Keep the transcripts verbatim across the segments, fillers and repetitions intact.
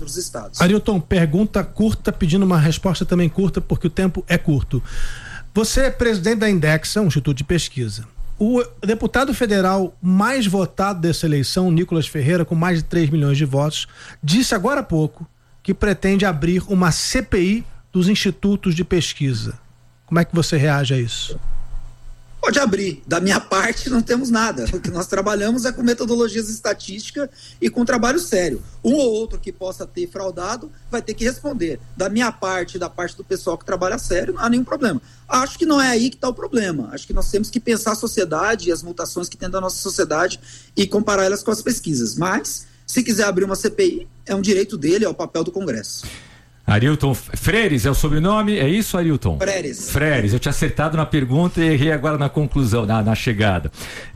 outros estados. Arilton, pergunta curta, pedindo uma resposta também curta, porque o tempo é curto. Você é presidente da Indexa, um instituto de pesquisa. O deputado federal mais votado dessa eleição, Nicolas Ferreira, com mais de três milhões de votos, disse agora há pouco que pretende abrir uma C P I dos institutos de pesquisa. Como é que você reage a isso? Pode abrir. Da minha parte, não temos nada. O que nós trabalhamos é com metodologias estatísticas e com trabalho sério. Um ou outro que possa ter fraudado vai ter que responder. Da minha parte, da parte do pessoal que trabalha sério, não há nenhum problema. Acho que não é aí que está o problema. Acho que nós temos que pensar a sociedade e as mutações que tem da nossa sociedade e comparar elas com as pesquisas. Mas, se quiser abrir uma C P I, é um direito dele, é o papel do Congresso. Arilton Freires é o sobrenome, é isso, Arilton? Freires. Freires, eu tinha acertado na pergunta e errei agora na conclusão, na, na chegada.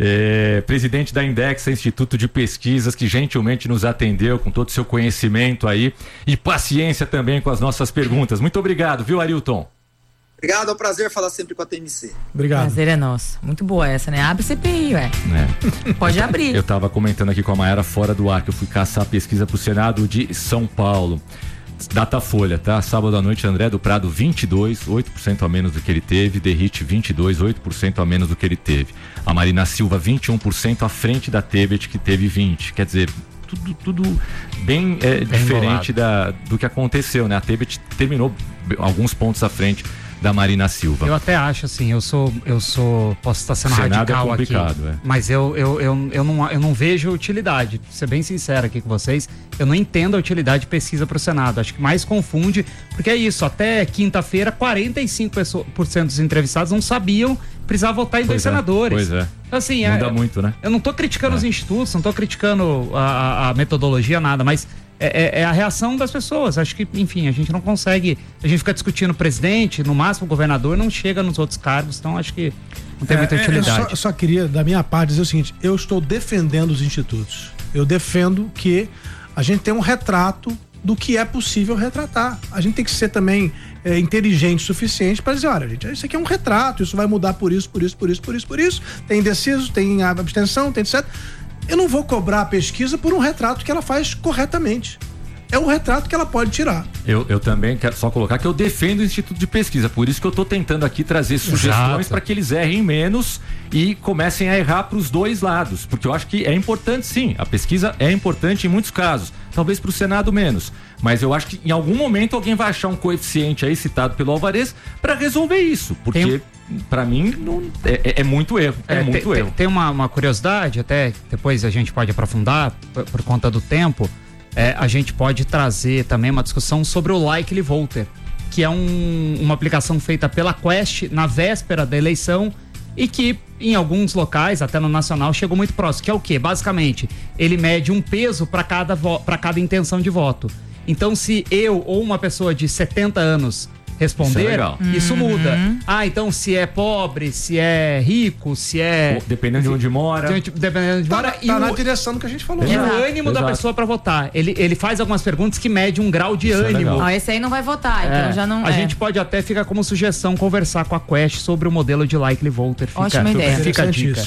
É, presidente da Indexa, Instituto de Pesquisas, que gentilmente nos atendeu com todo o seu conhecimento aí e paciência também com as nossas perguntas. Muito obrigado, viu, Arilton? Obrigado, é um prazer falar sempre com a T M C. Obrigado. Prazer é nosso. Muito boa essa, né? Abre C P I, ué. É. Pode abrir. Eu tava comentando aqui com a Mayara fora do ar, que eu fui caçar a pesquisa pro Senado de São Paulo. Datafolha, tá? Sábado à noite, André do Prado vinte e dois, oito por cento a menos do que ele teve, Derrite vinte e dois, oito por cento a menos do que ele teve. A Marina Silva vinte e um por cento à frente da Tebet, que teve vinte. Quer dizer, tudo, tudo bem, é, bem diferente da, do que aconteceu, né? A Tebet terminou alguns pontos à frente da Marina Silva. Eu até acho assim, eu sou, eu sou, posso estar sendo radical é aqui, é. mas eu, eu, eu, eu, não, eu não vejo utilidade, vou ser bem sincero aqui com vocês, eu não entendo a utilidade de pesquisa para o Senado, acho que mais confunde, porque é isso, até quinta-feira quarenta e cinco por cento dos entrevistados não sabiam precisar votar em pois dois é, senadores. Pois é. Então, assim, muda é, muito, né? Eu não tô criticando é. os institutos, não tô criticando a, a metodologia, nada, mas É, é a reação das pessoas. Acho que, enfim, a gente não consegue. A gente fica discutindo o presidente, no máximo o governador, não chega nos outros cargos, então acho que não tem é, muita utilidade. Eu só, só queria, da minha parte, dizer o seguinte: eu estou defendendo os institutos. Eu defendo que a gente tenha um retrato do que é possível retratar. A gente tem que ser também é, inteligente o suficiente para dizer: olha, gente, isso aqui é um retrato, isso vai mudar por isso, por isso, por isso, por isso, por isso. Tem indeciso, tem abstenção, tem etcétera. Eu não vou cobrar a pesquisa por um retrato que ela faz corretamente. É um retrato que ela pode tirar. Eu, eu também quero só colocar que eu defendo o Instituto de Pesquisa, por isso que eu estou tentando aqui trazer sugestões para que eles errem menos e comecem a errar para os dois lados, porque eu acho que é importante sim, a pesquisa é importante em muitos casos, talvez para o Senado menos, mas eu acho que em algum momento alguém vai achar um coeficiente aí citado pelo Alvarez para resolver isso, porque Tem... para mim não, é, é muito erro, é, é muito tem, erro. Tem uma, uma curiosidade, até depois a gente pode aprofundar por, por conta do tempo. É, a gente pode trazer também uma discussão sobre o Likely Voter, que é um, uma aplicação feita pela Quest na véspera da eleição e que em alguns locais, até no nacional, chegou muito próximo, que é o quê? Basicamente, ele mede um peso para cada, para cada intenção de voto. Então, se eu ou uma pessoa de setenta anos responder, isso, isso muda. Ah, então se é pobre, se é rico, se é... Dependendo de onde mora. Dependendo de onde tá, mora. Tá e na o, direção do que a gente falou. E o ânimo Exato. da pessoa para votar. Ele, ele faz algumas perguntas que medem um grau de isso ânimo. É esse aí não vai votar, então é, já não... A é. gente pode até ficar como sugestão conversar com a Quest sobre o modelo de Likely Voter. Fica, Ótima ideia. Fica a dica.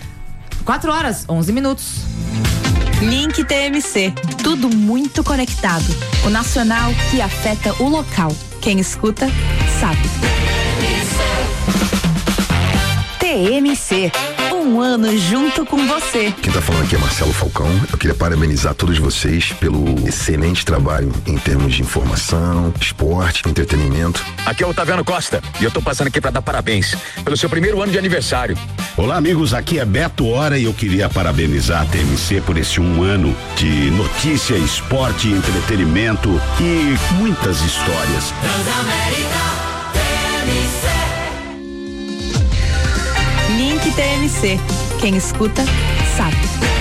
quatro horas, onze minutos. Link T M C. Tudo muito conectado. O nacional que afeta o local. Quem escuta, sabe. T M C. Um ano junto com você. Quem tá falando aqui é Marcelo Falcão. Eu queria parabenizar todos vocês pelo excelente trabalho em termos de informação, esporte, entretenimento. Aqui é o Otaviano Costa e eu tô passando aqui para dar parabéns pelo seu primeiro ano de aniversário. Olá, amigos, aqui é Beto Hora e eu queria parabenizar a T M C por esse um ano de notícia, esporte, entretenimento e muitas histórias. Transamérica T M C. Link T M C. Quem escuta, sabe.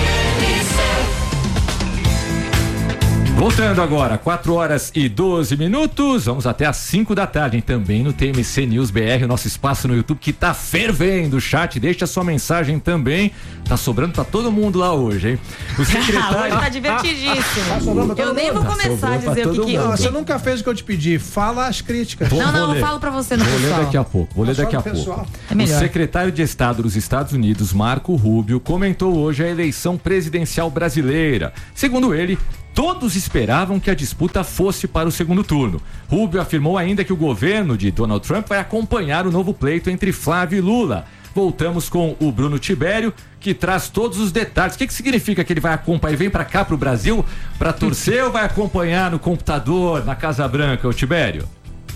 Voltando agora, quatro horas e doze minutos, vamos até às cinco da tarde, hein? Também no T M C News B R, o nosso espaço no YouTube que tá fervendo. O chat, deixa sua mensagem também, tá sobrando pra todo mundo lá hoje, hein? O secretário... Tá divertidíssimo. Tá eu nem vou começar a dizer o que que... Não, você nunca fez o que eu te pedi, fala as críticas. Vou, não, não, vou eu falo pra você no Vou pessoal. ler daqui a pouco, vou ler daqui a pouco. É melhor. O secretário de Estado dos Estados Unidos, Marco Rubio, comentou hoje a eleição presidencial brasileira. Segundo ele, todos esperavam que a disputa fosse para o segundo turno. Rubio afirmou ainda que o governo de Donald Trump vai acompanhar o novo pleito entre Flávio e Lula. Voltamos com o Bruno Tibério, que traz todos os detalhes. O que, que significa que ele vai acompanhar? Ele vem para cá, para o Brasil, para torcer ou vai acompanhar no computador, na Casa Branca, o Tibério?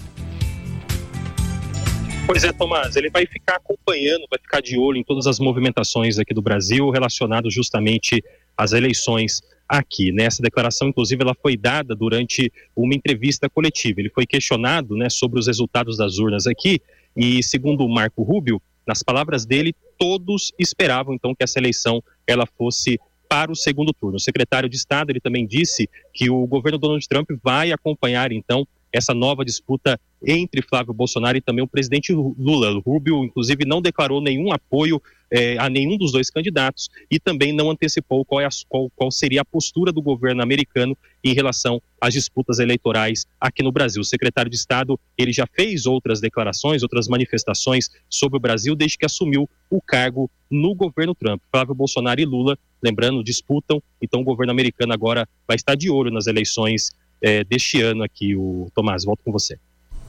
Pois é, Tomás, ele vai ficar acompanhando, vai ficar de olho em todas as movimentações aqui do Brasil relacionadas justamente às eleições aqui, né? Essa declaração, inclusive, ela foi dada durante uma entrevista coletiva. Ele foi questionado, né, sobre os resultados das urnas aqui e, segundo o Marco Rubio, nas palavras dele, todos esperavam, então, que essa eleição ela fosse para o segundo turno. O secretário de Estado, ele também disse que o governo Donald Trump vai acompanhar, então, essa nova disputa entre Flávio Bolsonaro e também o presidente Lula. O Rubio, inclusive, não declarou nenhum apoio eh, a nenhum dos dois candidatos e também não antecipou qual, é a, qual, qual seria a postura do governo americano em relação às disputas eleitorais aqui no Brasil. O secretário de Estado, ele já fez outras declarações, outras manifestações sobre o Brasil desde que assumiu o cargo no governo Trump. Flávio Bolsonaro e Lula, lembrando, disputam, então o governo americano agora vai estar de olho nas eleições É, deste ano aqui. O Tomás, volto com você.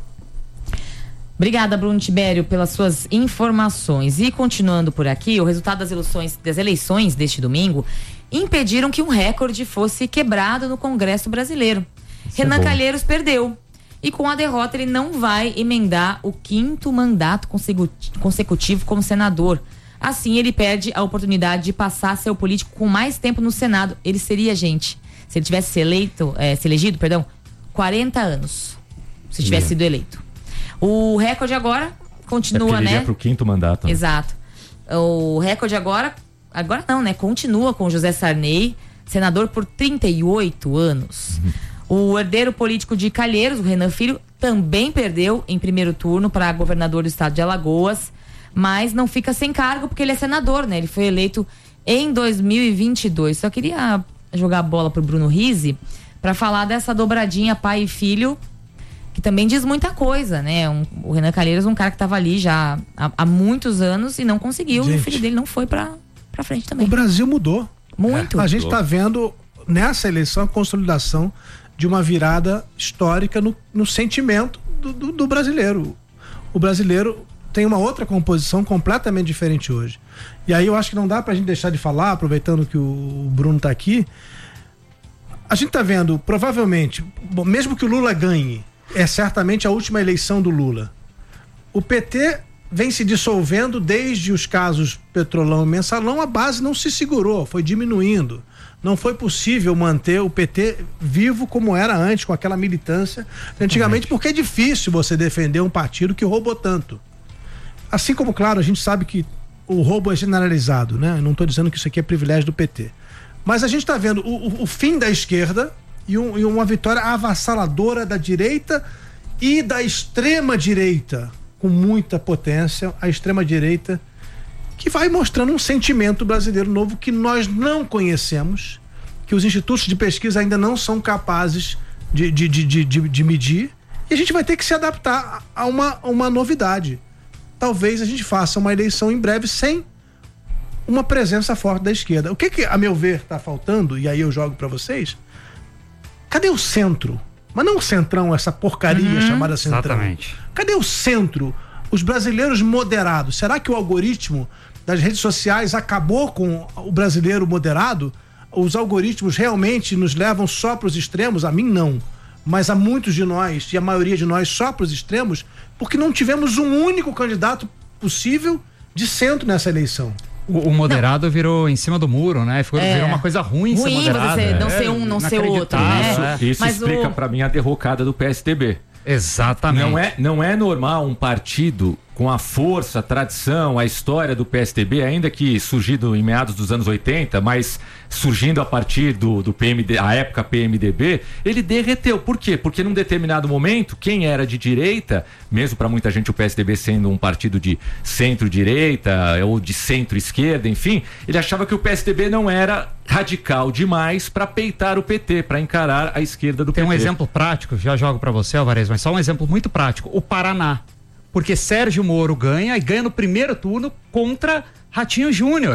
Obrigada, Bruno Tibério, pelas suas informações. E continuando por aqui, o resultado das eleições, das eleições deste domingo impediram que um recorde fosse quebrado no Congresso brasileiro. Isso Renan é Calheiros perdeu. E com a derrota ele não vai emendar o quinto mandato consecutivo como senador. Assim ele perde a oportunidade de passar a ser o político com mais tempo no Senado. Ele seria, gente, se ele tivesse se eleito, é, se elegido, perdão, quarenta anos. Se tivesse yeah. sido eleito. O recorde agora continua, é ele né? Ele pro quinto mandato. Né? Exato. O recorde agora, agora não, né? Continua com José Sarney, senador por trinta e oito anos. Uhum. O herdeiro político de Calheiros, o Renan Filho, também perdeu em primeiro turno para governador do estado de Alagoas, mas não fica sem cargo porque ele é senador, né? Ele foi eleito em dois mil e vinte e dois. Só queria jogar a bola pro Bruno Rizzi para falar dessa dobradinha pai e filho, que também diz muita coisa, né? Um, o Renan Calheiros, um cara que estava ali já há, há muitos anos e não conseguiu. Gente, e o filho dele não foi para para frente também. O Brasil mudou. Muito. É, a gente está vendo nessa eleição a consolidação de uma virada histórica no, no sentimento do, do, do brasileiro. O brasileiro tem uma outra composição completamente diferente hoje. E aí eu acho que não dá pra gente deixar de falar, aproveitando que o Bruno tá aqui. A gente tá vendo, provavelmente, bom, mesmo que o Lula ganhe, é certamente a última eleição do Lula. O P T vem se dissolvendo desde os casos Petrolão e Mensalão, a base não se segurou, foi diminuindo. Não foi possível manter o P T vivo como era antes, com aquela militância antigamente, porque é difícil você defender um partido que roubou tanto. Assim como, claro, a gente sabe que o roubo é generalizado, né? Não estou dizendo que isso aqui é privilégio do P T. Mas a gente está vendo o, o, o fim da esquerda e, um, e uma vitória avassaladora da direita e da extrema direita, com muita potência, a extrema direita, que vai mostrando um sentimento brasileiro novo que nós não conhecemos, que os institutos de pesquisa ainda não são capazes de, de, de, de, de, de medir, e a gente vai ter que se adaptar a uma, uma novidade. Talvez a gente faça uma eleição em breve sem uma presença forte da esquerda. O que que, a meu ver, está faltando, e aí eu jogo para vocês, cadê o centro? Mas não o centrão, essa porcaria uhum, chamada centrão. Exatamente. Cadê o centro? Os brasileiros moderados. Será que o algoritmo das redes sociais acabou com o brasileiro moderado? Os algoritmos realmente nos levam só para os extremos? A mim não. Mas a muitos de nós, e a maioria de nós, só para os extremos, porque não tivemos um único candidato possível de centro nessa eleição. O, o moderado não. virou em cima do muro, né? Ficou, é. Virou uma coisa ruim, ruim ser moderado. Você não é. ser um, não ser outro, né? Isso, isso explica o... para mim a derrocada do P S D B. Exatamente. Não é, não é normal um partido com a força, a tradição, a história do P S D B, ainda que surgido em meados dos anos oitenta, mas surgindo a partir do, do P M D, a época P M D B, ele derreteu. Por quê? Porque num determinado momento, quem era de direita, mesmo para muita gente o P S D B sendo um partido de centro-direita ou de centro-esquerda, enfim, ele achava que o P S D B não era radical demais para peitar o P T, para encarar a esquerda do Tem P T. Tem um exemplo prático, já jogo para você, Alvarez, mas só um exemplo muito prático. O Paraná. Porque Sérgio Moro ganha e ganha no primeiro turno contra Ratinho Júnior.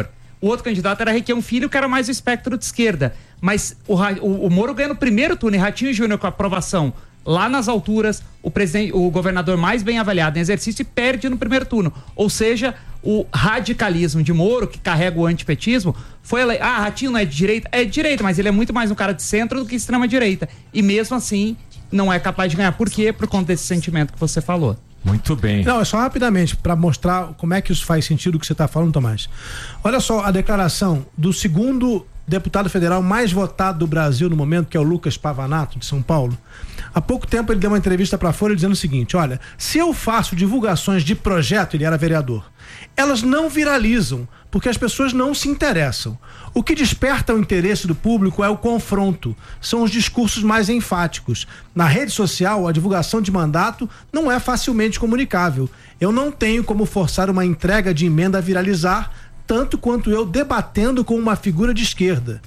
o outro candidato era Requião Filho, que era mais o espectro de esquerda. Mas o, o, o Moro ganha no primeiro turno e Ratinho Júnior com a aprovação lá nas alturas, o, presidente, o governador mais bem avaliado em exercício e perde no primeiro turno. Ou seja, o radicalismo de Moro, que carrega o antipetismo, foi ele... ah, Ratinho não é de direita? É de direita, mas ele é muito mais um cara de centro do que extrema direita. E mesmo assim, não é capaz de ganhar. Por quê? Por conta desse sentimento que você falou. Muito bem. Não, é só rapidamente, para mostrar como é que isso faz sentido o que você está falando, Tomás. Olha só a declaração do segundo deputado federal mais votado do Brasil no momento, que é o Lucas Pavanato, de São Paulo. Há pouco tempo ele deu uma entrevista para a Folha dizendo o seguinte: olha, se eu faço divulgações de projeto, ele era vereador, elas não viralizam, porque as pessoas não se interessam. O que desperta o interesse do público é o confronto, são os discursos mais enfáticos. Na rede social, a divulgação de mandato não é facilmente comunicável. Eu não tenho como forçar uma entrega de emenda a viralizar, tanto quanto eu debatendo com uma figura de esquerda.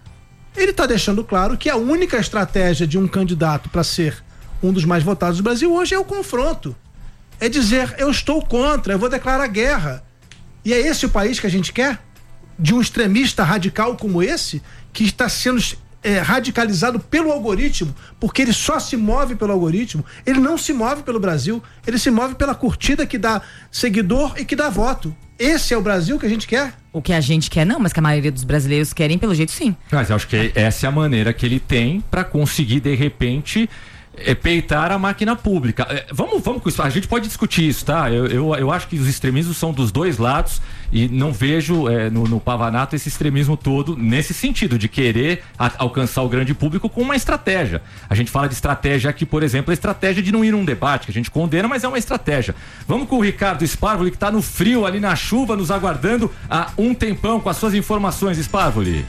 Ele está deixando claro que a única estratégia de um candidato para ser um dos mais votados do Brasil hoje é o confronto. É dizer, eu estou contra, eu vou declarar guerra. E é esse o país que a gente quer? De um extremista radical como esse, que está sendo é, radicalizado pelo algoritmo, porque ele só se move pelo algoritmo, ele não se move pelo Brasil, ele se move pela curtida que dá seguidor e que dá voto. Esse é o Brasil que a gente quer? O que a gente quer não, mas que a maioria dos brasileiros querem, pelo jeito sim. Mas eu acho que essa é a maneira que ele tem para conseguir, de repente, é, peitar a máquina pública. É, vamos, vamos com isso, a gente pode discutir isso, tá? Eu, eu, eu acho que os extremismos são dos dois lados e não vejo é, no, no Pavanato esse extremismo todo nesse sentido, de querer a, alcançar o grande público com uma estratégia. A gente fala de estratégia aqui, por exemplo, a estratégia de não ir num debate, que a gente condena, mas é uma estratégia. Vamos com o Ricardo Sparvoli, que está no frio, ali na chuva, nos aguardando há um tempão com as suas informações, Sparvoli.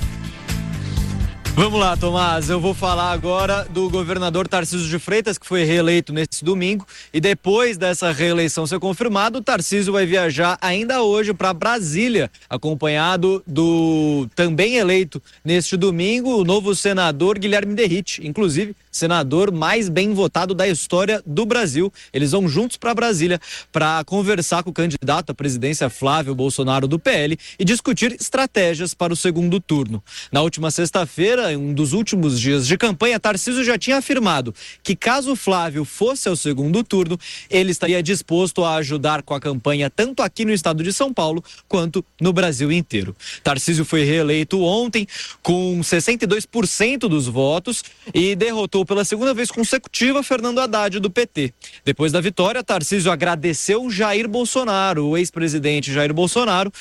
Vamos lá, Tomás, eu vou falar agora do governador Tarcísio de Freitas, que foi reeleito nesse domingo, e depois dessa reeleição ser confirmada, o Tarcísio vai viajar ainda hoje para Brasília, acompanhado do também eleito neste domingo, o novo senador Guilherme Derrite, inclusive senador mais bem votado da história do Brasil. Eles vão juntos para Brasília para conversar com o candidato à presidência Flávio Bolsonaro do P L e discutir estratégias para o segundo turno. Na última sexta-feira, em um dos últimos dias de campanha, Tarcísio já tinha afirmado que caso Flávio fosse ao segundo turno, ele estaria disposto a ajudar com a campanha tanto aqui no estado de São Paulo quanto no Brasil inteiro. Tarcísio foi reeleito ontem com sessenta e dois por cento dos votos e derrotou pela segunda vez consecutiva Fernando Haddad do P T. Depois da vitória, Tarcísio agradeceu Jair Bolsonaro, o ex-presidente Jair Bolsonaro,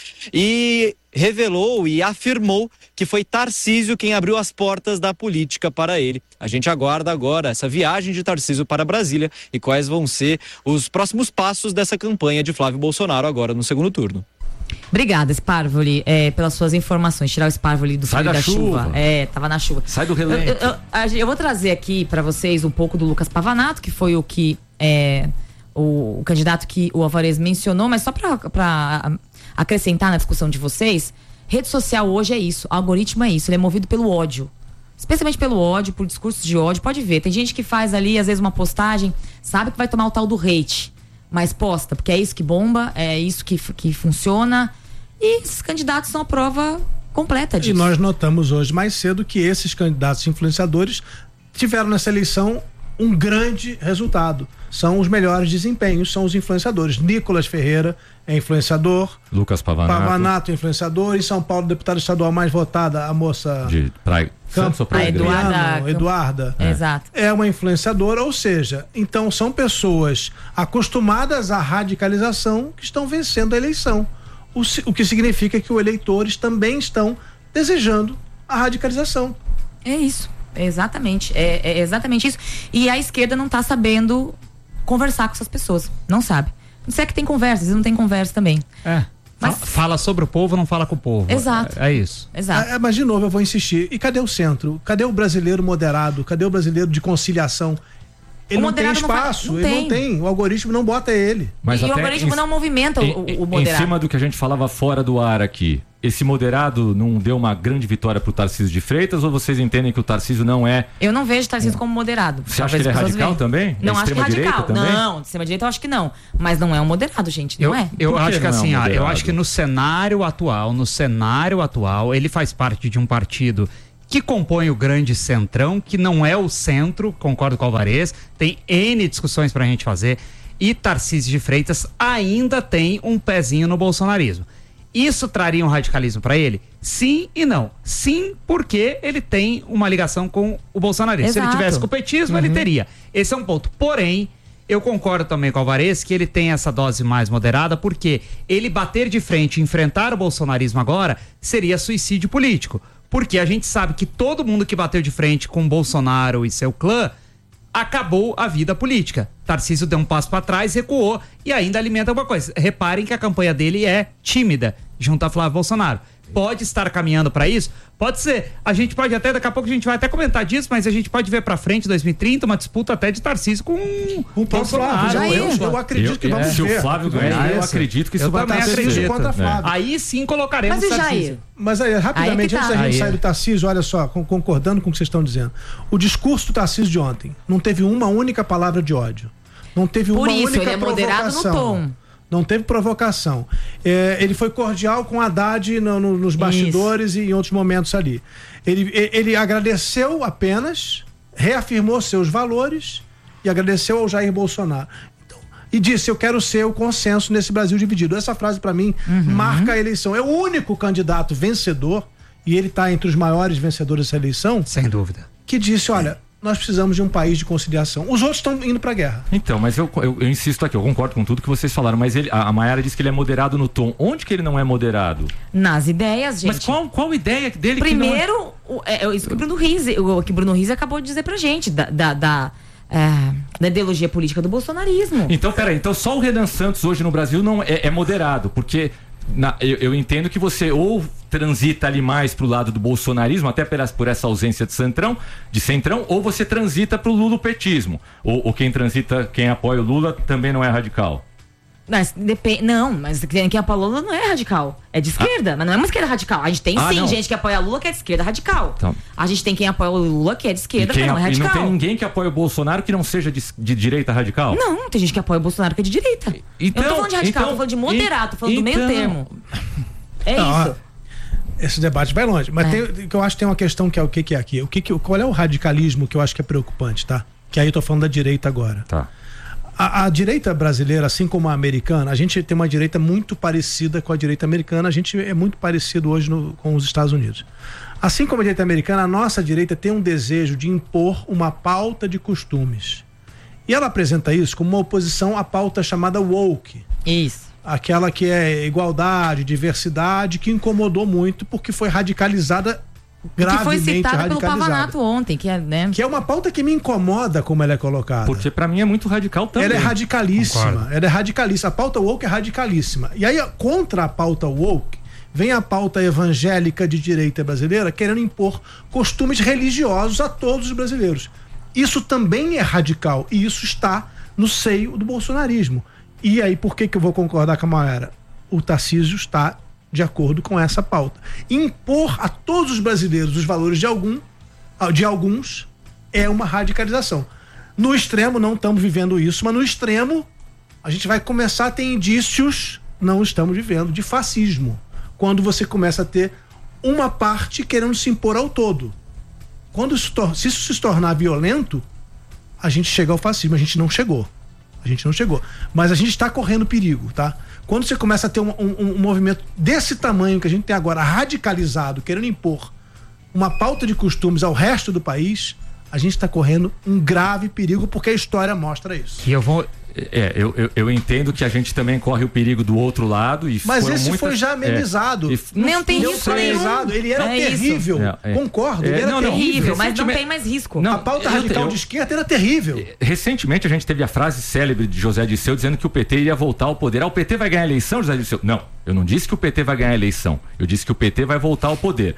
e revelou e afirmou que foi Tarcísio quem abriu as portas da política para ele. A gente aguarda agora essa viagem de Tarcísio para Brasília e quais vão ser os próximos passos dessa campanha de Flávio Bolsonaro agora no segundo turno. Obrigada, Sparvoli, é, pelas suas informações. Tirar o Sparvoli do frio da, da chuva. chuva. É, tava na chuva. Sai do relento. Eu, eu, eu, eu vou trazer aqui para vocês um pouco do Lucas Pavanato, que foi o que é, o, o candidato que o Alvarez mencionou, mas só para acrescentar na discussão de vocês, rede social hoje é isso, algoritmo é isso, ele é movido pelo ódio. Especialmente pelo ódio, por discursos de ódio. Pode ver, tem gente que faz ali, às vezes, uma postagem, sabe que vai tomar o tal do hate, mas posta, porque é isso que bomba, é isso que, que funciona, e esses candidatos são a prova completa disso. E nós notamos hoje mais cedo que esses candidatos influenciadores tiveram nessa eleição um grande resultado. São os melhores desempenhos, são os influenciadores. Nicolas Ferreira é influenciador. Lucas Pavanato. Pavanato é influenciador. Em São Paulo, deputada estadual mais votada, a moça... De Praia. Campos, a Eduarda. Eduarda é. Exato. É uma influenciadora, ou seja, então são pessoas acostumadas à radicalização que estão vencendo a eleição. O, o que significa que os eleitores também estão desejando a radicalização. É isso, exatamente. É, é exatamente isso. E a esquerda não está sabendo conversar com essas pessoas. Não sabe. Não sei que tem conversa, eles não tem conversa também. É. Mas... Fala sobre o povo, não fala com o povo. Exato. É, é isso. Exato. É, mas de novo eu vou insistir. E cadê o centro? Cadê o brasileiro moderado? Cadê o brasileiro de conciliação? Ele o não tem moderado espaço, não, faz, não ele tem. não tem. O algoritmo não bota ele. Mas e o até algoritmo em, não movimenta em, o, o moderado. Em cima do que a gente falava fora do ar aqui, esse moderado não deu uma grande vitória pro Tarcísio de Freitas, ou vocês entendem que o Tarcísio não é... Eu não vejo o Tarcísio como moderado. Você acha que ele é radical também? Não é acho que é radical. também? Não, de extrema-direita eu acho que não. Mas não é um moderado, gente, não eu, é? Eu Por que acho que não é um assim, ah, eu moderado? acho que no cenário atual, no cenário atual, ele faz parte de um partido que compõe o grande centrão, que não é o centro, concordo com o Alvarez, tem N discussões pra gente fazer, e Tarcísio de Freitas ainda tem um pezinho no bolsonarismo. Isso traria um radicalismo para ele? Sim e não. Sim, porque ele tem uma ligação com o bolsonarismo. Exato. Se ele tivesse com o petismo, uhum. ele teria. Esse é um ponto. Porém, eu concordo também com o Alvarez que ele tem essa dose mais moderada, porque ele bater de frente e enfrentar o bolsonarismo agora seria suicídio político. Porque a gente sabe que todo mundo que bateu de frente com Bolsonaro e seu clã acabou a vida política. Tarcísio deu um passo para trás, recuou e ainda alimenta alguma coisa. Reparem que a campanha dele é tímida junto a Flávio Bolsonaro. Pode estar caminhando para isso? Pode ser. A gente pode até, daqui a pouco a gente vai até comentar disso, mas a gente pode ver para frente, dois mil e trinta, uma disputa até de Tarcísio com o Bolsonaro. Já eu, eu acredito eu, que vamos é, ver. Se o Flávio ganhar, eu acredito que isso eu vai também acontecer. contra Flávio. É. Aí sim colocaremos mas e Tarcísio. Jair? Mas aí, rapidamente, aí é antes da tá. gente aí sair é. do Tarcísio, olha só, concordando com o que vocês estão dizendo. O discurso do Tarcísio de ontem não teve uma única palavra de ódio. Não teve Por uma isso, única ele é moderado no tom. Não teve provocação. É, ele foi cordial com Haddad no, no, nos bastidores Isso. e em outros momentos ali. Ele, ele agradeceu apenas, reafirmou seus valores e agradeceu ao Jair Bolsonaro. Então, e disse, eu quero ser o consenso nesse Brasil dividido. Essa frase, para mim, uhum. marca a eleição. É o único candidato vencedor, e ele está entre os maiores vencedores dessa eleição. Sem dúvida. Que disse, olha... nós precisamos de um país de conciliação. Os outros estão indo pra guerra. Então, mas eu, eu, eu insisto aqui, eu concordo com tudo que vocês falaram, mas ele, a, a Mayara disse que ele é moderado no tom. Onde que ele não é moderado? Nas ideias, gente. Mas qual, qual ideia dele Primeiro, que não o, é, isso que o Bruno Rizzi, o que o Bruno Rizzi acabou de dizer pra gente, da, da, da, é, da ideologia política do bolsonarismo. Então, peraí, então só o Renan Santos hoje no Brasil não é, é moderado, porque na, eu, eu entendo que você ou transita ali mais pro lado do bolsonarismo, até por essa, por essa ausência de centrão, de centrão, ou você transita pro lulopetismo. Ou, ou quem transita, quem apoia o Lula também não é radical. Mas depende, não, mas quem apoia o Lula não é radical. É de esquerda, ah. mas não é uma esquerda radical. A gente tem ah, sim não. gente que apoia o Lula que é de esquerda radical. Então. A gente tem quem apoia o Lula que é de esquerda, que não é radical. E não tem ninguém que apoia o Bolsonaro que não seja de, de direita radical? Não, tem gente que apoia o Bolsonaro que é de direita. Então, eu não tô falando de radical, então, tô falando de moderado, tô falando então, do meio termo. É não, isso. Esse debate vai longe, mas é. tem, que eu acho que tem uma questão que é o que, que é aqui. O que que, qual é o radicalismo que eu acho que é preocupante, tá? Que aí eu tô falando da direita agora. Tá. A, a direita brasileira, assim como a americana, a gente tem uma direita muito parecida com a direita americana, a gente é muito parecido hoje no, com os Estados Unidos. Assim como a direita americana, a nossa direita tem um desejo de impor uma pauta de costumes. E ela apresenta isso como uma oposição à pauta chamada woke. Isso. Aquela que é igualdade, diversidade, que incomodou muito porque foi radicalizada, gravemente que foi citada radicalizada. pelo Pavanato ontem, que é, né? Que é uma pauta que me incomoda como ela é colocada. Porque pra mim é muito radical também. Ela é radicalíssima, Concordo. ela é radicalíssima. A pauta woke é radicalíssima. E aí, contra a pauta woke, vem a pauta evangélica de direita brasileira querendo impor costumes religiosos a todos os brasileiros. Isso também é radical e isso está no seio do bolsonarismo. E aí, por que que eu vou concordar com a Mayara? O Tarcísio está de acordo com essa pauta. Impor a todos os brasileiros os valores de algum, de alguns, é uma radicalização. No extremo, não estamos vivendo isso, mas no extremo, a gente vai começar a ter indícios, não estamos vivendo, de fascismo. Quando você começa a ter uma parte querendo se impor ao todo. Quando isso, se isso se tornar violento, a gente chega ao fascismo. A gente não chegou. A gente não chegou. Mas a gente está correndo perigo, tá? Quando você começa a ter um, um, um movimento desse tamanho que a gente tem agora, radicalizado, querendo impor uma pauta de costumes ao resto do país, a gente está correndo um grave perigo, porque a história mostra isso. E eu vou... É, eu, eu, eu entendo que a gente também corre o perigo do outro lado. E mas esse muitas, foi já amenizado. É, e, não, não tem risco nenhum. Ele era é terrível. É, é. Concordo. Ele é, era não, terrível. Não, mas não tem mais risco. Não, a pauta eu, radical eu, de esquerda era terrível. Recentemente a gente teve a frase célebre de José Dirceu dizendo que o P T iria voltar ao poder. Ah, o P T vai ganhar a eleição, José Dirceu? Não, eu não disse que o P T vai ganhar a eleição. Eu disse que o P T vai voltar ao poder.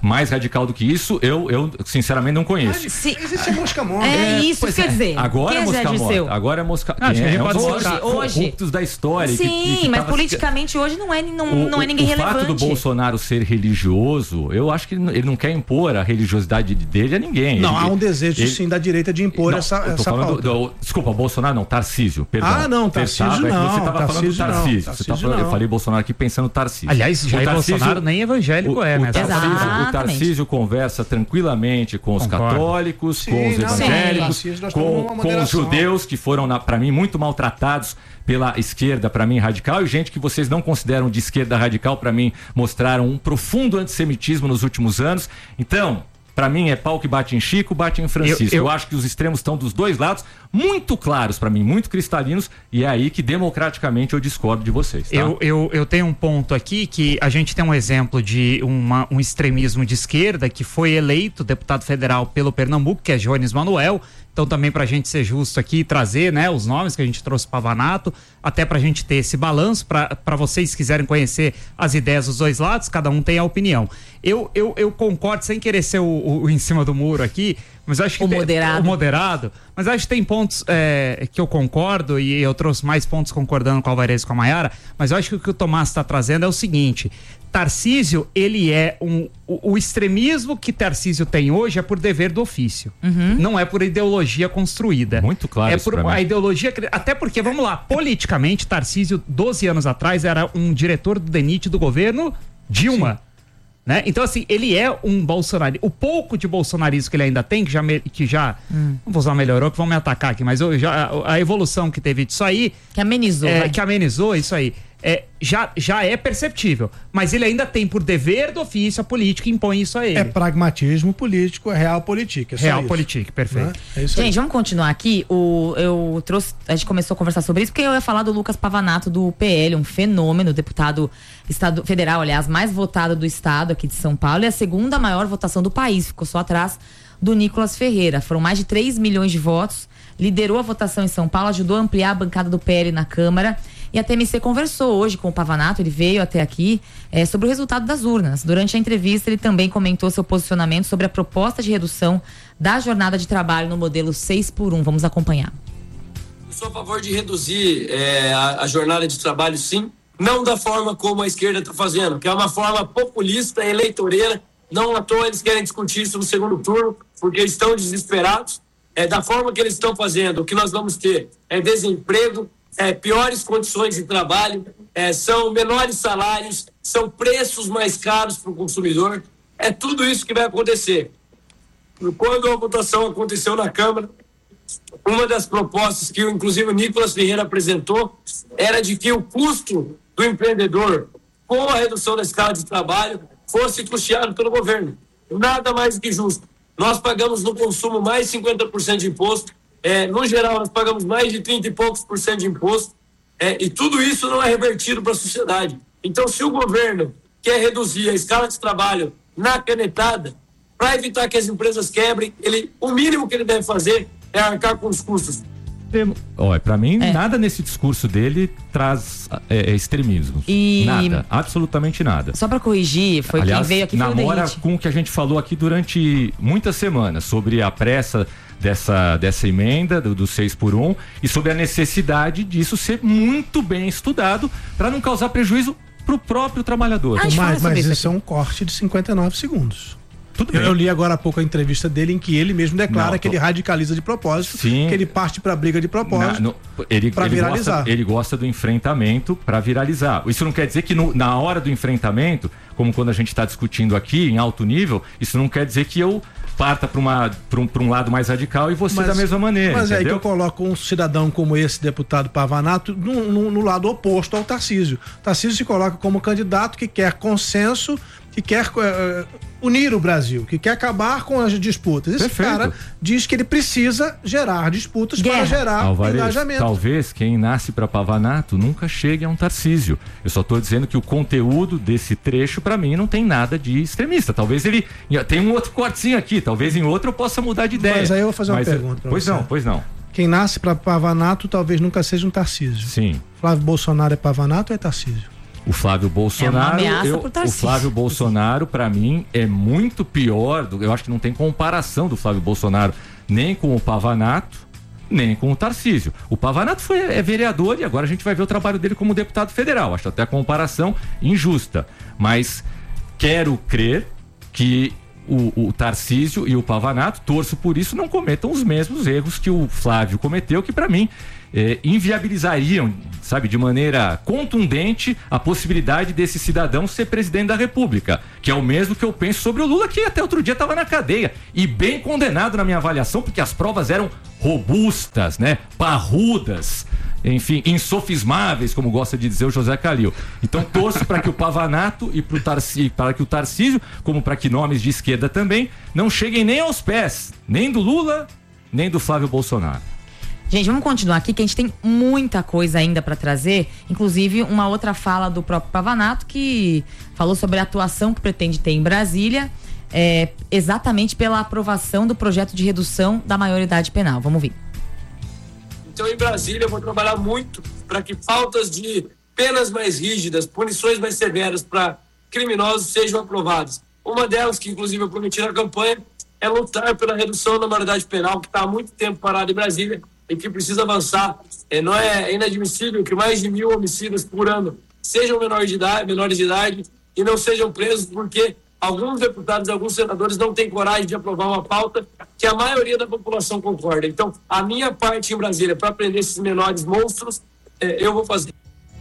mais radical do que isso, eu, eu sinceramente não conheço. Sim. Existe a mosca morta. É, é isso, quer é. dizer. Agora é mosca morta. Seu? Agora é mosca morta. É, é hoje, hoje. corruptos da história. Sim, que, que mas tava... politicamente hoje não é, não, o, não é ninguém o relevante. O fato do Bolsonaro ser religioso, eu acho que ele não quer impor a religiosidade dele a ninguém. Não, ele, há um desejo ele... sim da direita de impor não, essa, eu tô essa falando do, do, Desculpa, Bolsonaro não, Tarcísio, perdão. Ah, não, Tarcísio Pensava, não. É que você estava falando do Tarcísio. Não, Você tá falando, eu falei Bolsonaro aqui pensando no Tarcísio. Aliás, Jair Tarcísio, Bolsonaro nem evangélico o, é, né? O Tarcísio, o Tarcísio conversa tranquilamente com os Concordo. católicos, sim, com os não, evangélicos, sim. com, com os judeus que foram, para mim, muito maltratados pela esquerda, para mim, radical, e gente que vocês não consideram de esquerda radical, para mim, mostraram um profundo antissemitismo nos últimos anos. Então, para mim é pau que bate em Chico, bate em Francisco. Eu, eu... eu acho que os extremos estão dos dois lados, muito claros para mim, muito cristalinos, e é aí que democraticamente eu discordo de vocês. Tá? Eu, eu, eu tenho um ponto aqui que a gente tem um exemplo de uma, um extremismo de esquerda que foi eleito deputado federal pelo Pernambuco, que é Jones Manuel. Então também pra gente ser justo aqui, trazer, né, os nomes que a gente trouxe para Pavanato, até pra gente ter esse balanço, para vocês quiserem conhecer as ideias dos dois lados, cada um tem a opinião. Eu, eu, eu concordo, sem querer ser o, o em cima do muro aqui, mas acho que... O moderado. Tem, o moderado, mas acho que tem pontos é, que eu concordo, e eu trouxe mais pontos concordando com o Alvarez e com a Maiara, mas eu acho que o que o Tomás está trazendo é o seguinte: Tarcísio, ele é um... O, o extremismo que Tarcísio tem hoje é por dever do ofício. Uhum. Não é por ideologia construída. Muito claro. É por a mim. ideologia... Até porque, vamos lá, politicamente, Tarcísio, doze anos atrás, era um diretor do D N I T do governo Dilma. Sim. Né? Então, assim, ele é um bolsonarista. O pouco de bolsonarismo que ele ainda tem, que já, me, que já hum. não vou usar melhorou, que vão me atacar aqui, mas eu, já, a, a evolução que teve disso aí... Que amenizou. É, que amenizou isso aí. É, já, já é perceptível, mas ele ainda tem por dever do ofício a política e impõe isso a ele. É pragmatismo político, é real-política. É real-política, perfeito. É? É isso gente, aí. vamos continuar aqui. O, eu trouxe, a gente começou a conversar sobre isso porque eu ia falar do Lucas Pavanato do P L, um fenômeno, deputado estado, federal, aliás, mais votado do estado aqui de São Paulo, e a segunda maior votação do país, ficou só atrás do Nicolas Ferreira. Foram mais de três milhões de votos, liderou a votação em São Paulo, ajudou a ampliar a bancada do P L na Câmara. E a T M C conversou hoje com o Pavanato, ele veio até aqui, é, sobre o resultado das urnas. Durante a entrevista, ele também comentou seu posicionamento sobre a proposta de redução da jornada de trabalho no modelo seis por um. Vamos acompanhar. Eu sou a favor de reduzir é, a, a jornada de trabalho, sim. Não da forma como a esquerda está fazendo, que é uma forma populista, eleitoreira. Não à toa eles querem discutir isso no segundo turno, porque eles estão desesperados. É, da forma que eles estão fazendo, o que nós vamos ter é desemprego, É, piores condições de trabalho, é, são menores salários, são preços mais caros para o consumidor. É tudo isso que vai acontecer. Quando a votação aconteceu na Câmara, uma das propostas que, inclusive, o Nicolas Ferreira apresentou era de que o custo do empreendedor, com a redução da escala de trabalho, fosse custeado pelo governo. Nada mais do que justo. Nós pagamos no consumo mais cinquenta por cento de imposto. É, no geral, nós pagamos mais de trinta e poucos por cento de imposto, é, e tudo isso não é revertido para a sociedade. Então, se o governo quer reduzir a escala de trabalho na canetada, para evitar que as empresas quebrem, ele, o mínimo que ele deve fazer é arcar com os custos. Olha, para mim, é. nada nesse discurso dele traz é, extremismo. E... Nada, absolutamente nada. Só para corrigir, foi Aliás, quem veio aqui namora foi o com o que a gente falou aqui durante muitas semanas, sobre a pressa dessa, dessa emenda do, do seis por um e sobre a necessidade disso ser muito bem estudado para não causar prejuízo para o próprio trabalhador. Ah, mas mas isso, isso é um corte de cinquenta e nove segundos. Tudo eu, bem. eu li agora há pouco a entrevista dele em que ele mesmo declara não, que ele radicaliza de propósito, sim, que ele parte para briga de propósito para viralizar. Gosta, ele gosta do enfrentamento para viralizar. Isso não quer dizer que no, na hora do enfrentamento, como quando a gente está discutindo aqui em alto nível, isso não quer dizer que eu parta para um, um lado mais radical e você mas, da mesma maneira. Mas entendeu? é aí que eu coloco um cidadão como esse deputado Pavanato no, no, no lado oposto ao Tarcísio. Tarcísio se coloca como candidato que quer consenso, que quer uh, unir o Brasil, que quer acabar com as disputas. Esse Perfeito. cara diz que ele precisa gerar disputas Guerra. para gerar Alvarez, engajamento. Talvez quem nasce para Pavanato nunca chegue a um Tarcísio. Eu só estou dizendo que o conteúdo desse trecho, para mim, não tem nada de extremista. Talvez ele... Tem um outro cortezinho aqui, talvez em outro eu possa mudar de ideia. Mas aí eu vou fazer uma Mas, pergunta pra Pois você. não, pois não. Quem nasce para Pavanato talvez nunca seja um Tarcísio. Sim. Flávio Bolsonaro é Pavanato ou é Tarcísio? O Flávio Bolsonaro, é uma ameaça eu, pro o Tarcísio. Flávio Bolsonaro, para mim, é muito pior. Do, eu acho que não tem comparação do Flávio Bolsonaro nem com o Pavanato, nem com o Tarcísio. O Pavanato foi, é vereador e agora a gente vai ver o trabalho dele como deputado federal. Acho até a comparação injusta. Mas quero crer que o, o Tarcísio e o Pavanato, torço por isso, não cometam os mesmos erros que o Flávio cometeu, que para mim eh, inviabilizariam, sabe, de maneira contundente a possibilidade desse cidadão ser presidente da República, que é o mesmo que eu penso sobre o Lula, que até outro dia estava na cadeia e bem condenado na minha avaliação, porque as provas eram robustas, né, parrudas, enfim, insofismáveis, como gosta de dizer o José Calil. Então torço para que o Pavanato e pro Tarcísio, para que o Tarcísio, como para que nomes de esquerda também, não cheguem nem aos pés, nem do Lula, nem do Flávio Bolsonaro. Gente, vamos continuar aqui, que a gente tem muita coisa ainda para trazer, inclusive uma outra fala do próprio Pavanato, que falou sobre a atuação que pretende ter em Brasília, é, exatamente pela aprovação do projeto de redução da maioridade penal. Vamos ouvir. Então, em Brasília, eu vou trabalhar muito para que pautas de penas mais rígidas, punições mais severas para criminosos sejam aprovadas. Uma delas, que inclusive eu prometi na campanha, é lutar pela redução da maioridade penal, que está há muito tempo parada em Brasília e que precisa avançar. É, não é inadmissível que mais de mil homicídios por ano sejam menores de idade, menores de idade e não sejam presos porque alguns deputados e alguns senadores não têm coragem de aprovar uma pauta que a maioria da população concorda. Então, a minha parte em Brasília para prender esses menores monstros, é, eu vou fazer.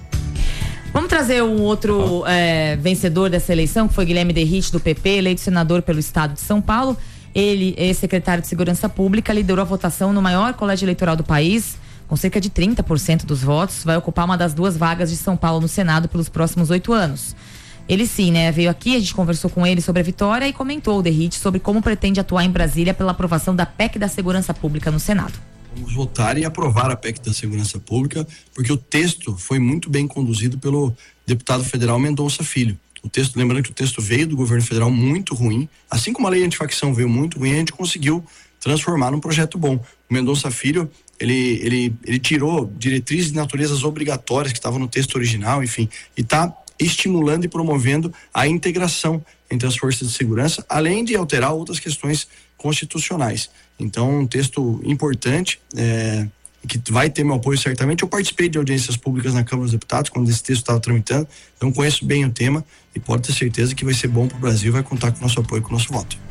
Vamos trazer um outro é, vencedor dessa eleição, que foi Guilherme Derrite, do P P, eleito senador pelo estado de São Paulo. Ele, ex-secretário de Segurança Pública, liderou a votação no maior colégio eleitoral do país, com cerca de trinta por cento dos votos. Vai ocupar uma das duas vagas de São Paulo no Senado pelos próximos oito anos. Ele sim, né? Veio aqui, a gente conversou com ele sobre a vitória e comentou o Derrite sobre como pretende atuar em Brasília pela aprovação da P E C da Segurança Pública no Senado. Vamos votar e aprovar a P E C da Segurança Pública, porque o texto foi muito bem conduzido pelo deputado federal Mendonça Filho. O texto, lembrando que o texto veio do governo federal muito ruim, assim como a lei antifacção veio muito ruim, a gente conseguiu transformar num projeto bom. O Mendonça Filho, ele, ele, ele tirou diretrizes de naturezas obrigatórias que estavam no texto original, enfim, e está estimulando e promovendo a integração entre as forças de segurança, além de alterar outras questões constitucionais. Então, um texto importante, é, que vai ter meu apoio certamente. Eu participei de audiências públicas na Câmara dos Deputados, quando esse texto estava tramitando, então conheço bem o tema e pode ter certeza que vai ser bom para o Brasil, vai contar com o nosso apoio, com o nosso voto.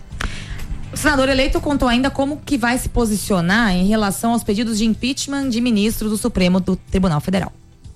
O senador eleito contou ainda como que vai se posicionar em relação aos pedidos de impeachment de ministros do Supremo do Tribunal Federal.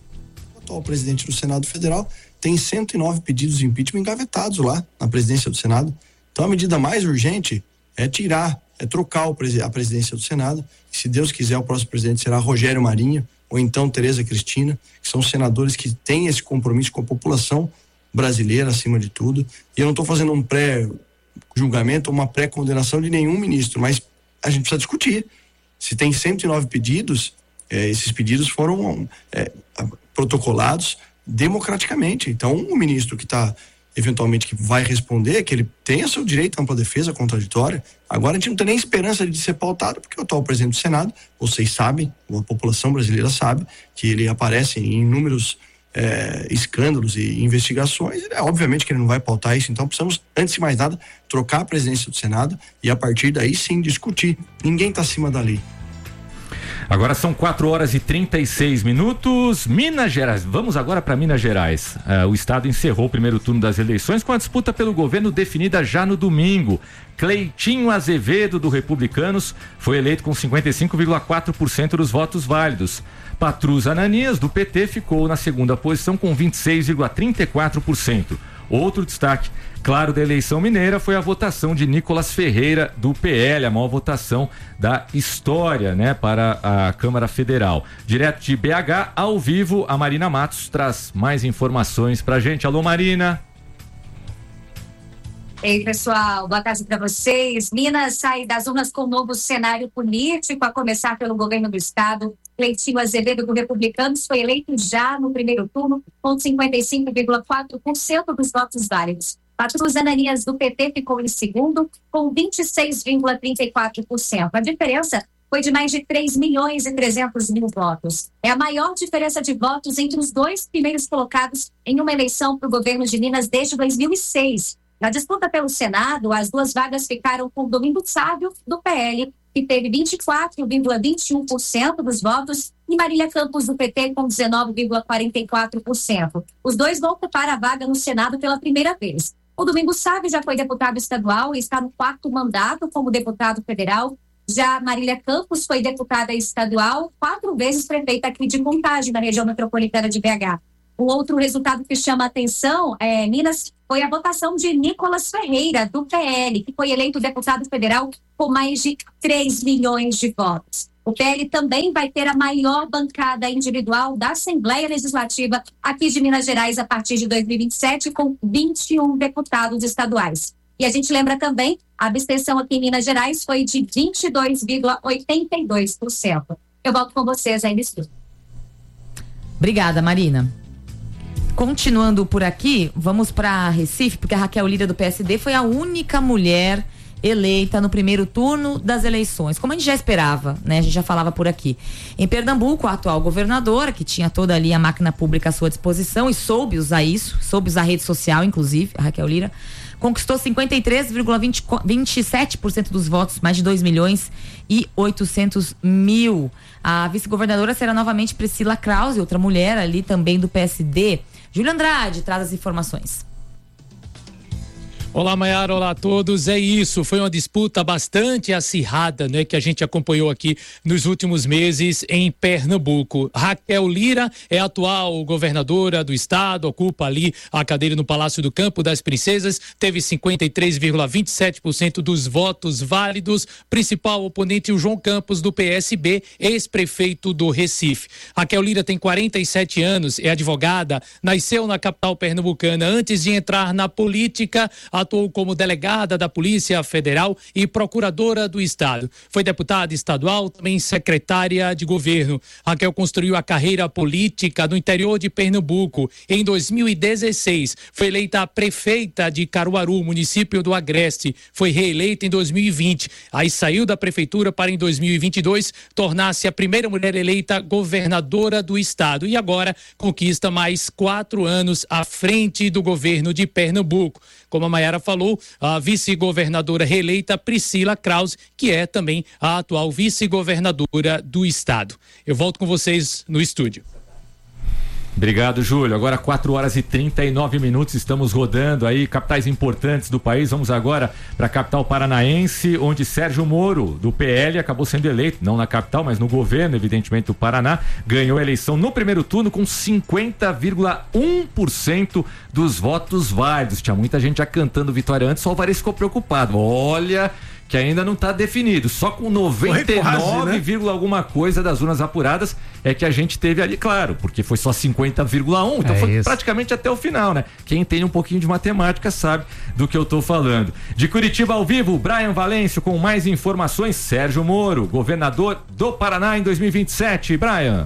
O atual presidente do Senado Federal tem cento e nove pedidos de impeachment engavetados lá na presidência do Senado. Então a medida mais urgente é tirar, é trocar o, a presidência do Senado. E, se Deus quiser, o próximo presidente será Rogério Marinho ou então Tereza Cristina, que são senadores que têm esse compromisso com a população brasileira acima de tudo. E eu não estou fazendo um pré-julgamento ou uma pré-condenação de nenhum ministro, mas a gente precisa discutir. Se tem cento e nove pedidos, eh, esses pedidos foram eh, protocolados democraticamente. Então, o ministro que está, eventualmente, que vai responder, que ele tenha seu direito à ampla defesa contraditória. Agora a gente não tem nem esperança de ser pautado, porque o atual presidente do Senado, vocês sabem, a população brasileira sabe, que ele aparece em inúmeros é, escândalos e investigações. É, obviamente que ele não vai pautar isso, então precisamos, antes de mais nada, trocar a presidência do Senado e a partir daí sim discutir. Ninguém está acima da lei. Agora são quatro horas e trinta e seis minutos. Minas Gerais, vamos agora para Minas Gerais. Uh, o estado encerrou o primeiro turno das eleições com a disputa pelo governo definida já no domingo. Cleitinho Azevedo, do Republicanos, foi eleito com cinquenta e cinco vírgula quatro por cento dos votos válidos. Patrus Ananias, do P T, ficou na segunda posição com vinte e seis vírgula trinta e quatro por cento. Outro destaque, claro, da eleição mineira foi a votação de Nicolas Ferreira, do P L, a maior votação da história, né, para a Câmara Federal. Direto de B H, ao vivo, a Marina Matos traz mais informações pra gente. Alô, Marina. Ei, pessoal, boa tarde para vocês. Minas sai das urnas com um novo cenário político, a começar pelo governo do estado. Cleitinho Azevedo, do Republicanos, foi eleito já no primeiro turno com cinquenta e cinco vírgula quatro por cento dos votos válidos. Patrus Ananias, do P T, ficou em segundo com vinte e seis vírgula trinta e quatro por cento. A diferença foi de mais de três milhões e trezentos mil votos. É a maior diferença de votos entre os dois primeiros colocados em uma eleição para o governo de Minas desde dois mil e seis. Na disputa pelo Senado, as duas vagas ficaram com Domingos Sávio, do P L, que teve vinte e quatro vírgula vinte e um por cento dos votos, e Marília Campos, do P T, com dezenove vírgula quarenta e quatro por cento. Os dois vão ocupar a vaga no Senado pela primeira vez. O Domingos Sávio já foi deputado estadual e está no quarto mandato como deputado federal. Já Marília Campos foi deputada estadual, quatro vezes prefeita aqui de Contagem, na região metropolitana de B H. O outro resultado que chama a atenção, é, Minas, foi a votação de Nicolas Ferreira, do P L, que foi eleito deputado federal com mais de três milhões de votos. O P L também vai ter a maior bancada individual da Assembleia Legislativa aqui de Minas Gerais a partir de dois mil e vinte e sete, com vinte e um deputados estaduais. E a gente lembra também, a abstenção aqui em Minas Gerais foi de vinte e dois vírgula oitenta e dois por cento. Eu volto com vocês aí no estúdio. Obrigada, Marina. Continuando por aqui, vamos para Recife, porque a Raquel Lira, do P S D, foi a única mulher eleita no primeiro turno das eleições, como a gente já esperava, né? A gente já falava por aqui. Em Pernambuco, a atual governadora, que tinha toda ali a máquina pública à sua disposição e soube usar isso, soube usar a rede social, inclusive, a Raquel Lira, conquistou cinquenta e três vírgula vinte e sete por cento dos votos, mais de dois milhões e oitocentos mil. A vice-governadora será novamente Priscila Krause, outra mulher ali também do P S D. Júlio Andrade traz as informações. Olá, Maiara, olá a todos. É isso, foi uma disputa bastante acirrada, né, que a gente acompanhou aqui nos últimos meses em Pernambuco. Raquel Lira é a atual governadora do estado, ocupa ali a cadeira no Palácio do Campo das Princesas, teve cinquenta e três vírgula vinte e sete por cento dos votos válidos. Principal oponente, o João Campos, do P S B, ex-prefeito do Recife. Raquel Lira tem quarenta e sete anos, é advogada, nasceu na capital pernambucana. Antes de entrar na política, a atuou como delegada da Polícia Federal e procuradora do Estado. Foi deputada estadual, também secretária de governo. Raquel construiu a carreira política no interior de Pernambuco. Em dois mil e dezesseis, foi eleita prefeita de Caruaru, município do Agreste. Foi reeleita em dois mil e vinte. Aí saiu da prefeitura para, em dois mil e vinte e dois, tornar-se a primeira mulher eleita governadora do Estado. E agora conquista mais quatro anos à frente do governo de Pernambuco. Como a Maiara falou, a vice-governadora reeleita Priscila Krause, que é também a atual vice-governadora do estado. Eu volto com vocês no estúdio. Obrigado, Júlio. Agora quatro horas e trinta e nove minutos, estamos rodando aí capitais importantes do país. Vamos agora para a capital paranaense, onde Sérgio Moro, do P L, acabou sendo eleito, não na capital, mas no governo, evidentemente, do Paraná. Ganhou a eleição no primeiro turno com cinquenta vírgula um por cento dos votos válidos. Tinha muita gente já cantando vitória antes, só o Alvarez ficou preocupado. Olha, que ainda não está definido, só com noventa e nove, né? alguma coisa das urnas apuradas é que a gente teve ali, claro, porque foi só cinquenta vírgula um, então é foi isso. Praticamente até o final, né? Quem tem um pouquinho de matemática sabe do que eu tô falando. De Curitiba ao vivo, Brian Valêncio com mais informações. Sérgio Moro, governador do Paraná em dois mil e vinte e sete. Brian.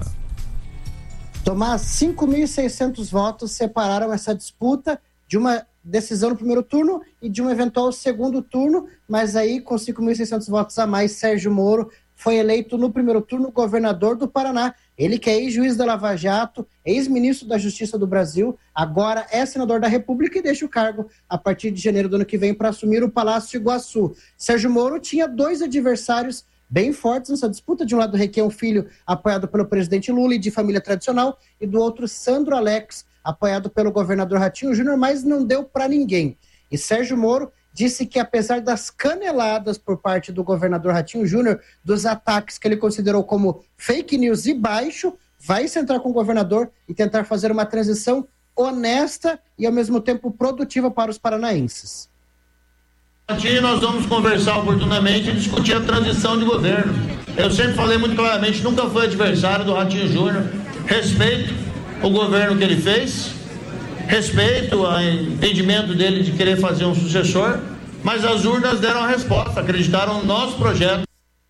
Tomás, cinco mil e seiscentos votos separaram essa disputa de uma decisão no primeiro turno e de um eventual segundo turno, mas aí com cinco mil e seiscentos votos a mais, Sérgio Moro foi eleito no primeiro turno governador do Paraná. Ele que é ex-juiz da Lava Jato, ex-ministro da Justiça do Brasil, agora é senador da República e deixa o cargo a partir de janeiro do ano que vem para assumir o Palácio Iguaçu. Sérgio Moro tinha dois adversários bem fortes nessa disputa, de um lado Requião Filho, apoiado pelo presidente Lula e de família tradicional, e do outro Sandro Alex, apoiado pelo governador Ratinho Júnior, mas não deu para ninguém. E Sérgio Moro disse que, apesar das caneladas por parte do governador Ratinho Júnior, dos ataques que ele considerou como fake news e baixo, vai sentar com o governador e tentar fazer uma transição honesta e, ao mesmo tempo, produtiva para os paranaenses. Aqui nós vamos conversar oportunamente e discutir a transição de governo. Eu sempre falei muito claramente, nunca fui adversário do Ratinho Júnior. Respeito o governo que ele fez, respeito o entendimento dele de querer fazer um sucessor, mas as urnas deram a resposta, acreditaram no nosso projeto.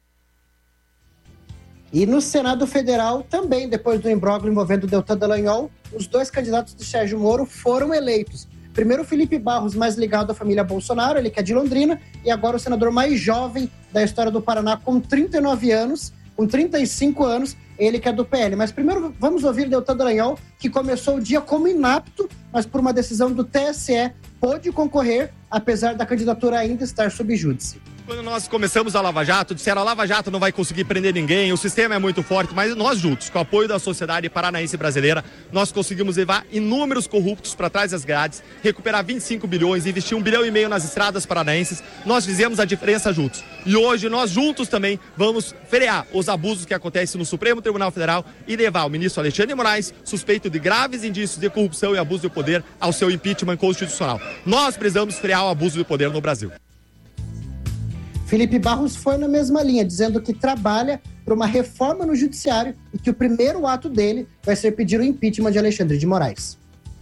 E no Senado Federal também, depois do imbróglio envolvendo o Deltan Dallagnol, os dois candidatos de Sérgio Moro foram eleitos. Primeiro, Felipe Barros, mais ligado à família Bolsonaro, ele que é de Londrina, e agora o senador mais jovem da história do Paraná, com trinta e nove anos, com trinta e cinco anos, ele que é do P L. Mas primeiro vamos ouvir Deltan Dallagnol, que começou o dia como inapto, mas por uma decisão do T S E pôde concorrer, apesar da candidatura ainda estar sob júdice. Quando nós começamos a Lava Jato, disseram a Lava Jato não vai conseguir prender ninguém, o sistema é muito forte, mas nós juntos, com o apoio da sociedade paranaense e brasileira, nós conseguimos levar inúmeros corruptos para trás das grades, recuperar vinte e cinco bilhões, investir um bilhão e meio nas estradas paranaenses, nós fizemos a diferença juntos. E hoje nós juntos também vamos frear os abusos que acontecem no Supremo Tribunal Federal e levar o ministro Alexandre de Moraes, suspeito de graves indícios de corrupção e abuso de poder, ao seu impeachment constitucional. Nós precisamos frear o abuso de poder no Brasil. Felipe Barros foi na mesma linha, dizendo que trabalha para uma reforma no judiciário e que o primeiro ato dele vai ser pedir o impeachment de Alexandre de Moraes.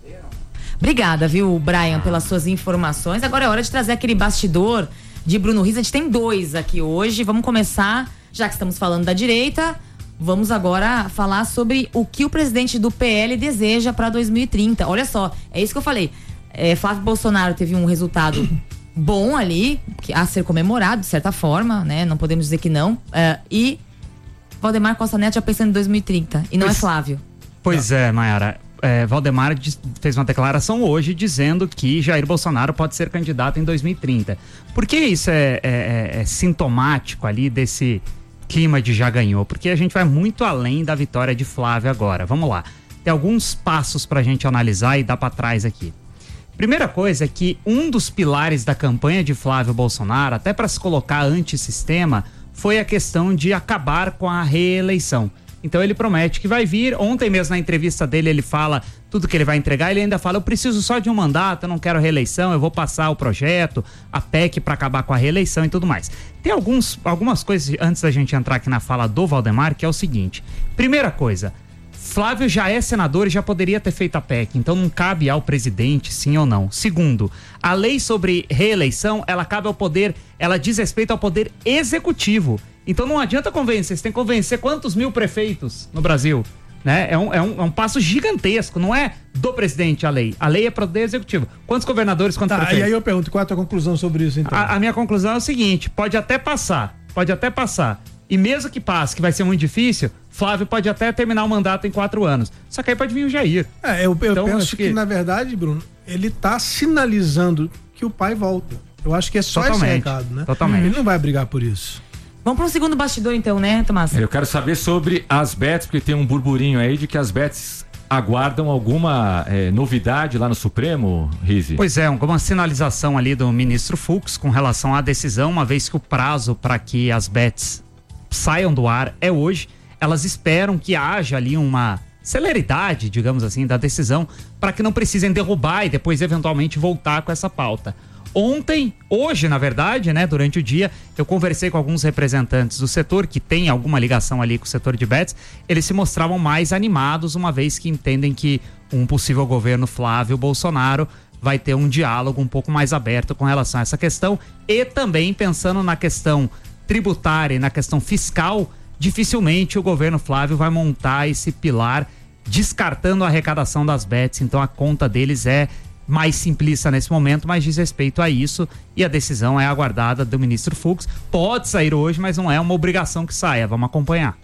Obrigada, viu, Brian, pelas suas informações. Agora é hora de trazer aquele bastidor de Bruno Rizzi. A gente tem dois aqui hoje. Vamos começar, já que estamos falando da direita, vamos agora falar sobre o que o presidente do P L deseja para dois mil e trinta. Olha só, é isso que eu falei. É, Flávio Bolsonaro teve um resultado bom ali, a ser comemorado de certa forma, né? Não podemos dizer que não. Uh, e Valdemar Costa Neto já pensando em dois mil e trinta. E não pois, é Flávio. Pois não. é, Mayara. É, Valdemar fez uma declaração hoje dizendo que Jair Bolsonaro pode ser candidato em dois mil e trinta. Por que isso é, é, é sintomático ali desse clima de já ganhou? Porque a gente vai muito além da vitória de Flávio agora. Vamos lá. Tem alguns passos pra gente analisar e dar pra trás aqui. Primeira coisa é que um dos pilares da campanha de Flávio Bolsonaro, até para se colocar antissistema, foi a questão de acabar com a reeleição. Então ele promete que vai vir. Ontem mesmo na entrevista dele ele fala tudo que ele vai entregar. Ele ainda fala, eu preciso só de um mandato, eu não quero reeleição, eu vou passar o projeto, a P E C para acabar com a reeleição e tudo mais. Tem alguns, algumas coisas antes da gente entrar aqui na fala do Valdemar, que é o seguinte. Primeira coisa, Flávio já é senador e já poderia ter feito a P E C, então não cabe ao presidente, sim ou não. Segundo, a lei sobre reeleição, ela cabe ao poder, ela diz respeito ao poder executivo. Então não adianta convencer, você tem que convencer quantos mil prefeitos no Brasil, né? É um, é um, é um passo gigantesco, não é do presidente a lei, a lei é para o poder executivo. Quantos governadores, quantos tá, prefeitos? E aí eu pergunto, qual é a tua conclusão sobre isso, então? A, a minha conclusão é o seguinte, pode até passar, pode até passar. E mesmo que passe, que vai ser muito difícil, Flávio pode até terminar o mandato em quatro anos. Só que aí pode vir o Jair. É, eu, eu então, penso que... que, na verdade, Bruno, ele tá sinalizando que o pai volta. Eu acho que é só Totalmente. esse recado, né? Totalmente. Ele não vai brigar por isso. Vamos para um segundo bastidor, então, né, Tomás? Eu quero saber sobre as bets, porque tem um burburinho aí de que as bets aguardam alguma é, novidade lá no Supremo, Rizzi? Pois é, alguma sinalização ali do ministro Fux com relação à decisão, uma vez que o prazo para que as bets saiam do ar é hoje. Elas esperam que haja ali uma celeridade, digamos assim, da decisão para que não precisem derrubar e depois eventualmente voltar com essa pauta. Ontem, hoje na verdade, né, durante o dia, eu conversei com alguns representantes do setor que tem alguma ligação ali com o setor de bets. Eles se mostravam mais animados, uma vez que entendem que um possível governo Flávio Bolsonaro vai ter um diálogo um pouco mais aberto com relação a essa questão e também pensando na questão tributária e na questão fiscal, dificilmente o governo Flávio vai montar esse pilar descartando a arrecadação das bets. Então a conta deles é mais simplista nesse momento, mas diz respeito a isso e a decisão é aguardada do ministro Fux. Pode sair hoje, mas não é uma obrigação que saia. Vamos acompanhar.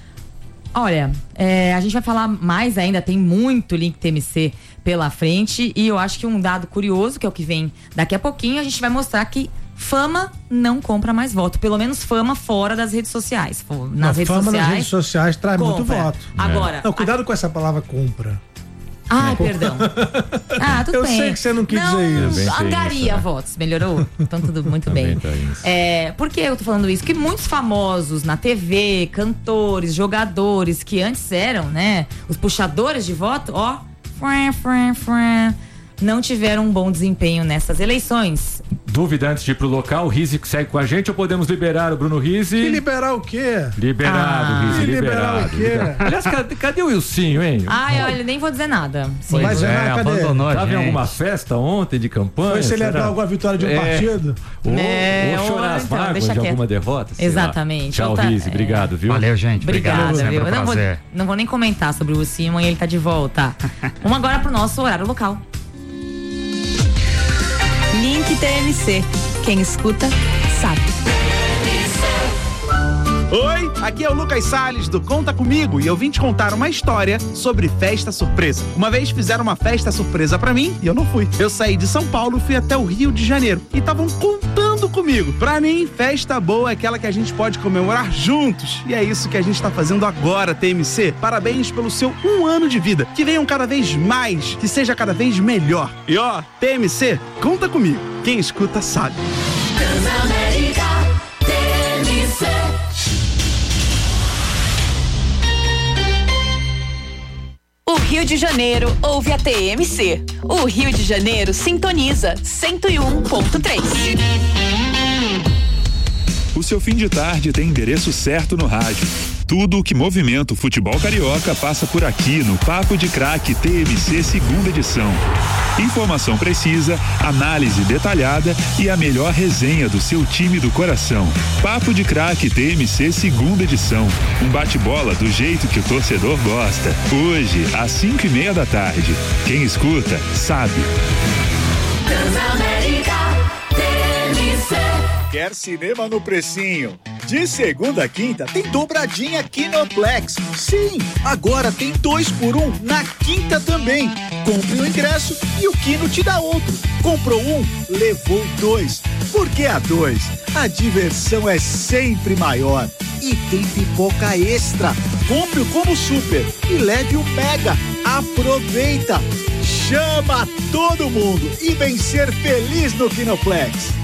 Olha, é, a gente vai falar mais ainda, tem muito Link T M C pela frente e eu acho que um dado curioso, que é o que vem daqui a pouquinho, a gente vai mostrar que fama não compra mais voto, pelo menos fama fora das redes sociais. Nas a redes fama sociais, nas redes sociais traz compra. muito voto. Agora, é. Não, cuidado a... com essa palavra compra. Ah, perdão. Ah, tudo eu bem. Eu sei que você não quis não, dizer isso. Angaria isso, né? Votos, melhorou? Então tudo muito bem. É, por que eu tô falando isso? Que muitos famosos na T V, cantores, jogadores, que antes eram, né, os puxadores de voto, ó, fran, fran, fran, não tiveram um bom desempenho nessas eleições. Dúvida antes de ir pro local, o Rizzi segue com a gente ou podemos liberar o Bruno Rizzi? E liberar o quê? Liberado, ah, Rizzi, liberado. Liberar o quê? Liberado. Aliás, cadê, cadê o Wilsinho, hein? Ai, olha, nem vou dizer nada. Sim. Mas é, é abandonou. Tava em alguma festa ontem de campanha? Foi celebrar alguma vitória de um é. partido? Ou, é, ou chorar as então, mágoas de alguma derrota? Exatamente. Tchau, tá, Rizzi, é. obrigado, viu? Valeu, gente. Obrigada, obrigado, viu? Eu não vou, não vou nem comentar sobre o Wilsinho, amanhã ele tá de volta. Vamos agora pro nosso horário local. Link T M C. Quem escuta, sabe. Oi, aqui é o Lucas Salles do Conta Comigo e eu vim te contar uma história sobre festa surpresa. Uma vez fizeram uma festa surpresa pra mim e eu não fui. Eu saí de São Paulo e fui até o Rio de Janeiro e estavam contando comigo. Pra mim, festa boa é aquela que a gente pode comemorar juntos. E é isso que a gente tá fazendo agora, T M C. Parabéns pelo seu um ano de vida. Que venham cada vez mais, que seja cada vez melhor. E ó, T M C, conta comigo. Quem escuta sabe. Transamérica, T M C. O Rio de Janeiro ouve a T M C. O Rio de Janeiro sintoniza cento e um ponto três. O seu fim de tarde tem endereço certo no rádio. Tudo o que movimenta o futebol carioca passa por aqui no Papo de Craque T M C segunda edição. Informação precisa, análise detalhada e a melhor resenha do seu time do coração. Papo de Craque T M C segunda edição. Um bate-bola do jeito que o torcedor gosta. Hoje, às cinco e meia da tarde. Quem escuta, sabe. Transamérica, T M C. Quer cinema no precinho? De segunda a quinta tem dobradinha Kinoplex. Sim, agora tem dois por um na quinta também. Compre o ingresso e o Kino te dá outro. Comprou um, levou dois. Porque a dois, a diversão é sempre maior. E tem pipoca extra. Compre o Combo Super e leve o Mega. Aproveita! Chama todo mundo e vem ser feliz no Kinoplex.